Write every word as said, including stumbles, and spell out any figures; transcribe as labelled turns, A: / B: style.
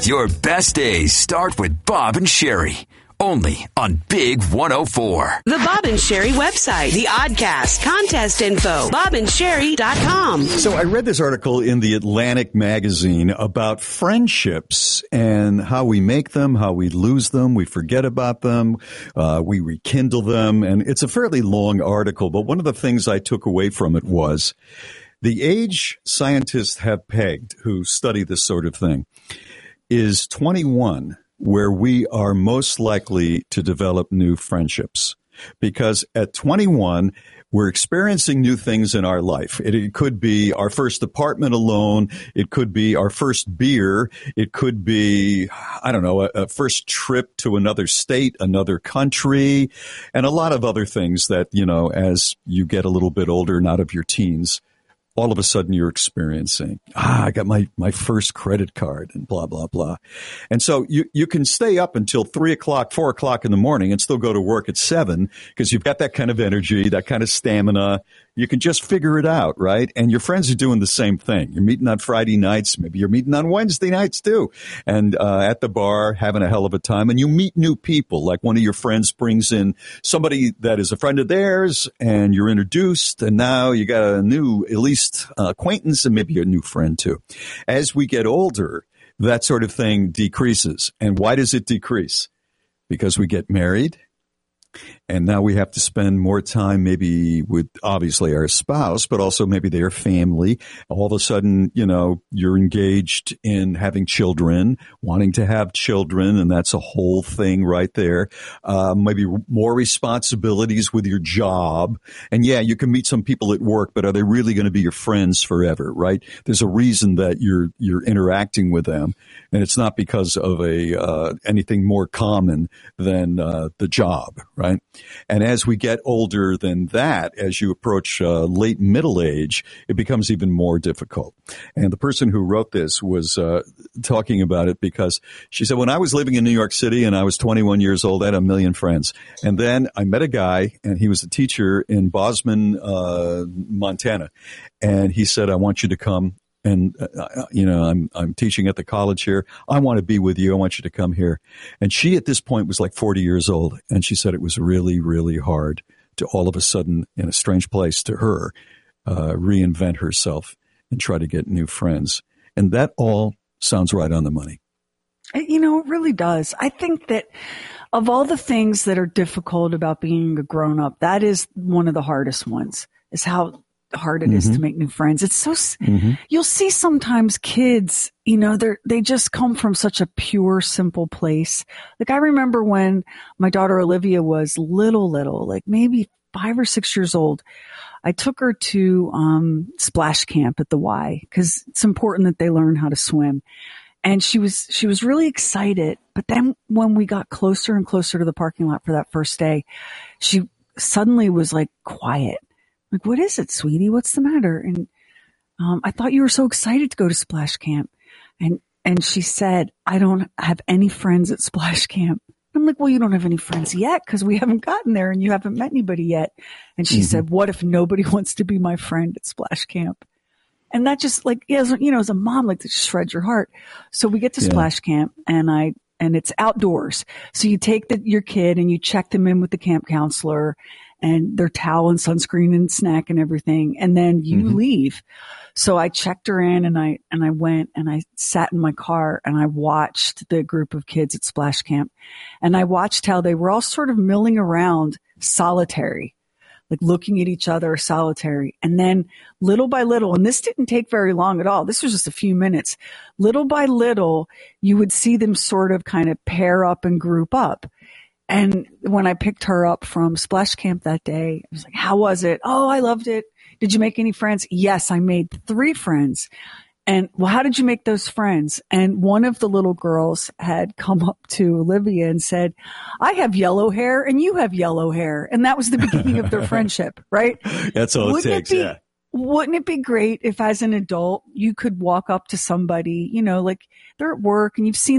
A: Your best days start with Bob and Sherry. Only on Big one oh four.
B: The Bob and Sherry website, the Oddcast, contest info, bob and sherry dot com.
C: So I read this article in the Atlantic magazine about friendships and how we make them, how we lose them, we forget about them, uh, we rekindle them. And it's a fairly long article, but one of the things I took away from it was the age scientists have pegged, who study this sort of thing, is twenty-one, where we are most likely to develop new friendships. Because at twenty-one, we're experiencing new things in our life. It, it could be our first apartment alone. It could be our first beer. It could be, I don't know, a, a first trip to another state, another country, and a lot of other things that, you know, as you get a little bit older and out of your teens, all of a sudden you're experiencing, ah, I got my, my first credit card and blah, blah, blah. And so you, you can stay up until three o'clock, four o'clock in the morning and still go to work at seven because you've got that kind of energy, that kind of stamina. You can just figure it out, right? And your friends are doing the same thing. You're meeting on Friday nights. Maybe you're meeting on Wednesday nights too. And uh, at the bar, having a hell of a time. And you meet new people. Like one of your friends brings in somebody that is a friend of theirs and you're introduced. And now you got a new, at least uh, acquaintance and maybe a new friend too. As we get older, that sort of thing decreases. And why does it decrease? Because we get married. And now we have to spend more time maybe with obviously our spouse, but also maybe their family. All of a sudden, you know, you're engaged in having children, wanting to have children, and that's a whole thing right there. Uh, maybe more responsibilities with your job. And yeah, you can meet some people at work, but are they really going to be your friends forever, right? There's a reason that you're you're interacting with them, and it's not because of a uh, anything more common than uh, the job, right? Right. And as we get older than that, as you approach uh, late middle age, it becomes even more difficult. And the person who wrote this was uh, talking about it because she said, when I was living in New York City and I was twenty-one years old, I had a million friends. And then I met a guy and he was a teacher in Bozeman, uh, Montana. And he said, I want you to come. And, uh, you know, I'm, I'm teaching at the college here. I want to be with you. I want you to come here. And she at this point was like forty years old. And she said it was really, really hard to all of a sudden in a strange place to her, uh, reinvent herself and try to get new friends. And that all sounds right on the money.
D: You know, it really does. I think that of all the things that are difficult about being a grown up, that is one of the hardest ones, is how hard it mm-hmm. is to make new friends. It's so, mm-hmm. you'll see sometimes kids, you know, they're, they just come from such a pure, simple place. Like I remember when my daughter Olivia was little, little, like maybe five or six years old, I took her to, um, splash camp at the Y because it's important that they learn how to swim. And she was, she was really excited. But then when we got closer and closer to the parking lot for that first day, she suddenly was like quiet. Like, what is it, sweetie? What's the matter? And um, I thought you were so excited to go to Splash Camp. And and she said, I don't have any friends at Splash Camp. I'm like, well, you don't have any friends yet because we haven't gotten there and you haven't met anybody yet. And she mm-hmm. said, what if nobody wants to be my friend at Splash Camp? And that just like, as, you know, as a mom, like, that just shreds your heart. So we get to yeah. Splash Camp and I and it's outdoors. So you take the, your kid and you check them in with the camp counselor and their towel and sunscreen and snack and everything. And then you mm-hmm. leave. So I checked her in and I, and I went and I sat in my car and I watched the group of kids at Splash Camp. And I watched how they were all sort of milling around solitary, like looking at each other solitary. And then little by little, and this didn't take very long at all. This was just a few minutes. Little by little, you would see them sort of kind of pair up and group up. And when I picked her up from Splash Camp that day, I was like, how was it? Oh, I loved it. Did you make any friends? Yes, I made three friends. And well, how did you make those friends? And one of the little girls had come up to Olivia and said, I have yellow hair and you have yellow hair. And that was the beginning of their friendship, right?
C: That's all
D: Wouldn't
C: it takes,
D: it be,
C: yeah.
D: Wouldn't it be great if as an adult you could walk up to somebody, you know, like they're at work and you've seen